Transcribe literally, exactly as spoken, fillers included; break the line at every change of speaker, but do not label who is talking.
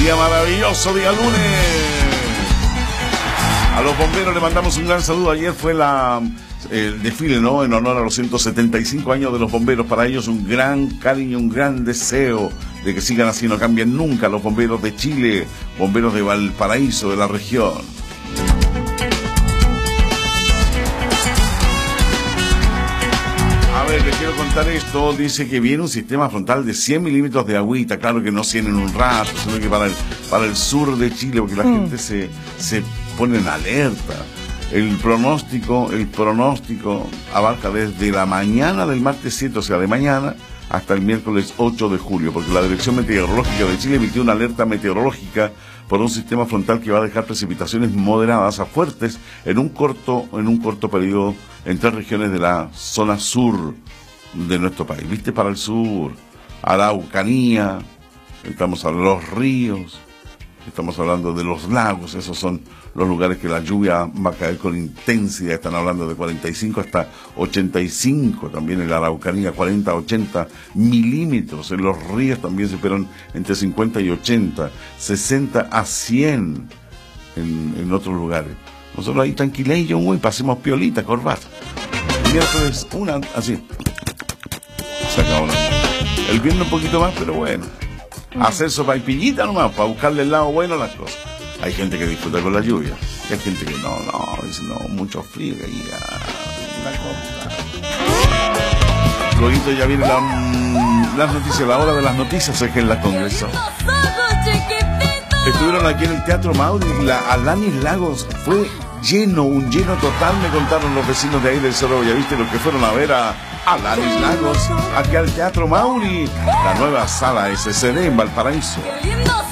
Día maravilloso, día lunes. A los bomberos le mandamos un gran saludo. Ayer fue la, el desfile, ¿no?, en honor a los ciento setenta y cinco años de los bomberos. Para ellos un gran cariño, un gran deseo de que sigan así, no cambien nunca los bomberos de Chile, bomberos de Valparaíso, de la región. A ver, les quiero contar esto. Dice que viene un sistema frontal de cien milímetros de agüita. Claro que no cien en un rato, sino que para el, para el sur de Chile, porque la mm. gente se, se pone en alerta. El pronóstico, el pronóstico abarca desde la mañana del martes siete, o sea, de mañana, hasta el miércoles ocho de julio, porque la Dirección Meteorológica de Chile emitió una alerta meteorológica por un sistema frontal que va a dejar precipitaciones moderadas a fuertes en un corto, en un corto periodo en tres regiones de la zona sur de nuestro país. ¿Viste? Para el sur, Araucanía, estamos hablando de los ríos, estamos hablando de los lagos. Esos son los lugares que la lluvia va a caer con intensidad. Están hablando de cuarenta y cinco hasta ochenta y cinco, también en la Araucanía, cuarenta a ochenta milímetros. En los ríos también se esperan entre cincuenta y ochenta, sesenta a cien en, en otros lugares. Nosotros ahí tranquileños, muy, pasemos piolita, corbata. El miércoles una, así. Se acabó la noche. El viernes un poquito más, pero bueno. Hacer sopa y pillita nomás, para buscarle el lado bueno a las cosas. Hay gente que disfruta con la lluvia. Y hay gente que no, no, dice no, mucho frío, que llega una cosa. Luego ya viene la, mm, las noticias, la hora de las noticias es que en la Congreso. Estuvieron aquí en el Teatro Mauri, la Alanis Lagos fue lleno, un lleno total, me contaron los vecinos de ahí del Cerro Bellavista, los que fueron a ver a Alanis Lagos aquí al Teatro Mauri, la nueva sala S C D en Valparaíso.